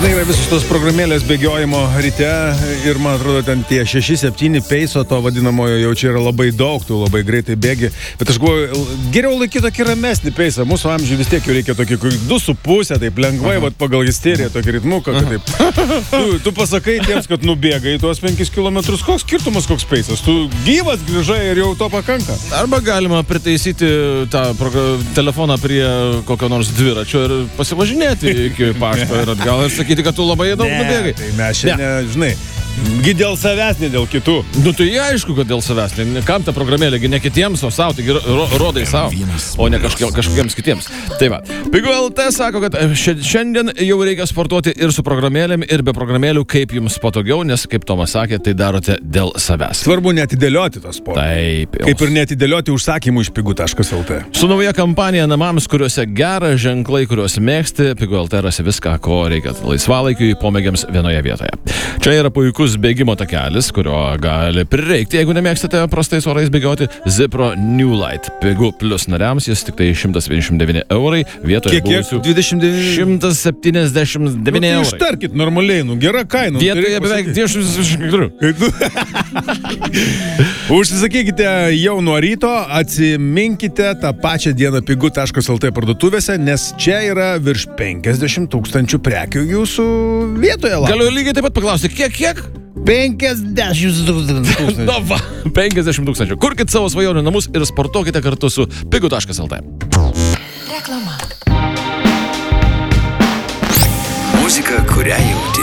Žinai, yra visos tos programėlės bėgiojimo ryte ir man atrodo ten tie 6-7 peiso to vadinamojo jau čia yra labai daug, tu labai greitai bėgi, bet aš galvoju, geriau laikyti tokį ramesnį peisą, mūsų amžiui vis tiek jau reikia tokį 2,5, taip lengvai, vat, pagal histeriją, tokį ritmuką, kad taip. Tu pasakai tiems, kad nubėgai tuos 5 km, koks skirtumas, koks peisas, tu gyvas grįžai ir jau to pakanka. Arba galima pritaisyti tą telefoną prie kokio nors dviračio ir pasivažinėti iki pašto ir atgal ir sakyti, kad tu labai daug nubėgai. Tai mes šiandien, žinai, dėl savęs, ne dėl kitų. Nu tai aišku, kad dėl savęs. Kam ta programėlė, ne kitiems, o savo, taigi rodai savo, o ne kažkokiems kitiems. Tai va, Pigu LT sako, kad šiandien jau reikia sportuoti ir su programėlėm, ir be programėlių, kaip jums patogiau, nes, kaip Tomas sakė, tai darote dėl savęs. Svarbu netidėlioti tą sportą. Taip. Kaip ir netidėlioti užsakymų iš pigu.lt. Su nauja kampanija namams, kuriuose gera, ženklai, kuriuos mėgsti, Pigu LT rasi viską, ko reikia laisvalaikiui, pomėgiams vienoje vietoje. Čia yra puikus bėgimo takelis, kurio gali prireikti, jeigu nemėgstate prastais orais bėgioti. Zipro New Light. Pigu plus nariams, jis tik tai 129 eurai, vietoje buvusių 179 eurai. Ištarkit normaliai, gera kaina. Vietoje beveik 24. Užsisakykite jau nuo ryto, atsiminkite tą pačią dieną pigu.lt parduotuvėse, nes čia yra virš 50 000 prekių jūsų vietoje. Galiu lygiai taip pat paklausti, kiek? 50 000. Na va, 50 000. Kurkit savo svajonių namus ir sportuokite kartu su pigu.lt. Reklama. Muzika, kurią jauti.